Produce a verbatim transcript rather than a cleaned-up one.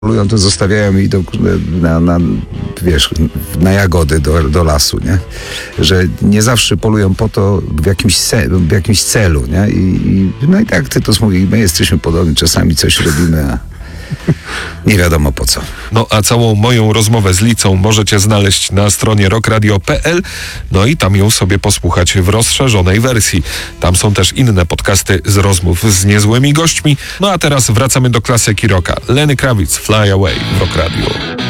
polują, to zostawiają i do, na, na, wiesz, na jagody do, do lasu, nie? Że nie zawsze polują po to w jakimś, se, w jakimś celu, nie? I, i, no i tak Tytus mówi, my jesteśmy podobni, czasami coś robimy, a nie wiadomo po co. No a całą moją rozmowę z Licą możecie znaleźć na stronie rock radio kropka p l, no i tam ją sobie posłuchać w rozszerzonej wersji. Tam są też inne podcasty z rozmów z niezłymi gośćmi. No a teraz wracamy do klasyki rocka. Lenny Kravitz, Fly Away w Rock Radio.